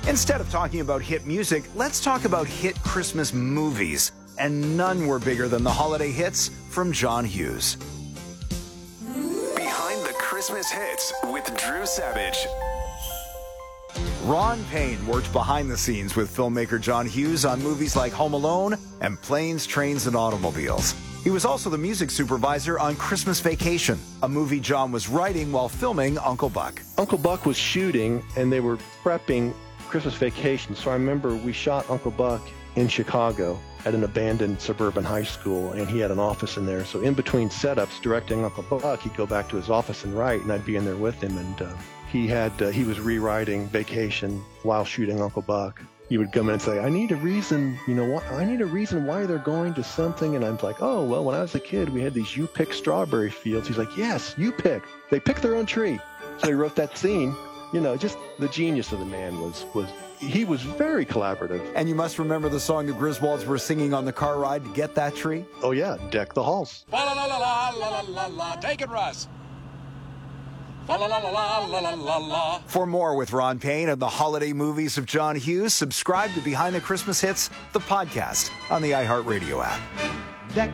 Instead of talking about hit music, let's talk about hit Christmas movies. And none were bigger than the holiday hits from John Hughes. Behind the Christmas Hits with Drew Savage. Ron Payne worked behind the scenes with filmmaker John Hughes on movies like Home Alone and Planes, Trains, and Automobiles. He was also the music supervisor on Christmas Vacation, a movie John was writing while filming Uncle Buck. Uncle Buck was shooting, and they were prepping Christmas Vacation. So I remember we shot Uncle Buck in Chicago at an abandoned suburban high school, and he had an office in there. So in between setups directing Uncle Buck, he'd go back to his office and write, and I'd be in there with him. And he was rewriting Vacation while shooting Uncle Buck. He would come in and say, I need a reason why they're going to something. And I'm like, oh, well, when I was a kid, we had these You Pick strawberry fields. He's like, yes, you pick. They pick their own tree. So he wrote that scene. Just the genius of the man was he was very collaborative. And you must remember the song the Griswolds were singing on the car ride to get that tree? Oh, yeah, Deck the Halls. La la la la la la la. Take it, Russ. La la la la la la la la. For more with Ron Payne and the holiday movies of John Hughes, subscribe to Behind the Christmas Hits, the podcast, on the iHeartRadio app.